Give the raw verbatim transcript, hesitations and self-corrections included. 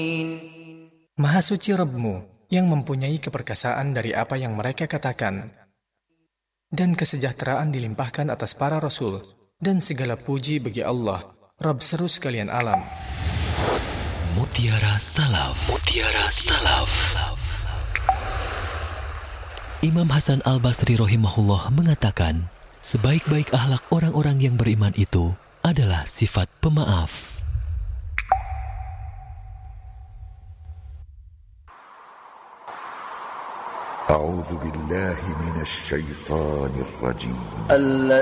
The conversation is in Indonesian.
Maha suci Rabb-Mu yang mempunyai keperkasaan dari apa yang mereka katakan, dan kesejahteraan dilimpahkan atas para rasul, dan segala puji bagi Allah, Rabb seru sekalian alam. Mutiara Salaf. Mutiara Salaf. Imam Hasan Al-Basri rahimahullah mengatakan, sebaik-baik akhlak orang-orang yang beriman itu adalah sifat pemaaf. أعوذ بالله من الشيطان الرجيم